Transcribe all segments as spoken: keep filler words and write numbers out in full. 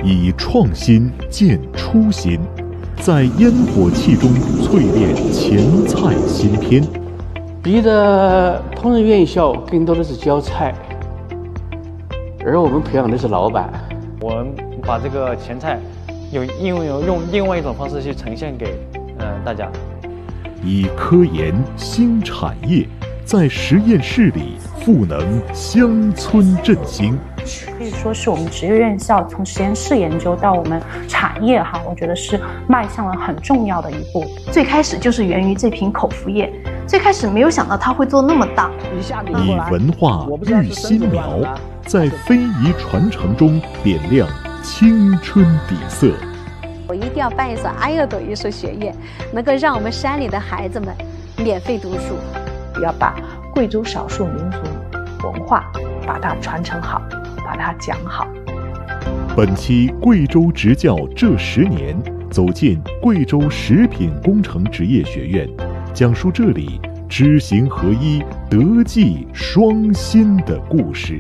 以创新见初心，在烟火气中淬炼前菜新篇。 别的烹饪院校更多的是教菜，而我们培养的是老板。 我们把这个前菜有应用用另外一种方式去呈现给嗯、呃、大家。 以科研新产业，在实验室里赋能乡村振兴。 可以说是我们职业院校从实验室研究到我们产业哈，我觉得是迈向了很重要的一步。 最开始就是源于这瓶口服液，最开始没有想到它会做那么大。 以文化育新苗，在非遗传承中点亮青春底色。 我一定要办一所阿乐朵艺术学院，能够让我们山里的孩子们免费读书。 要把贵州少数民族文化把它传承好，把它讲好。 本期贵州执教这十年，走进贵州食品工程职业学院，讲述这里知行合一、德技双馨的故事。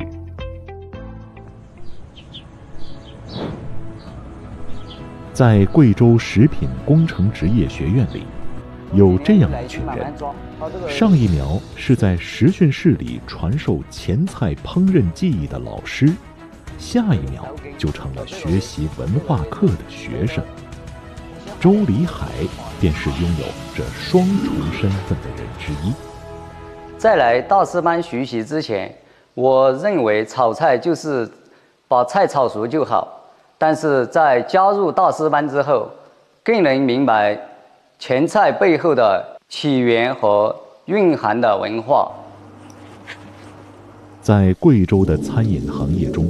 在贵州食品工程职业学院里，有这样一群人，上一秒是在实训室里传授前菜烹饪技艺的老师，下一秒就成了学习文化课的学生。周礼海便是拥有这双重身份的人之一。 在来大师班学习之前，我认为炒菜就是把菜炒熟就好，但是在加入大师班之后，更能明白前菜背后的起源和蕴含的文化。 在贵州的餐饮行业中，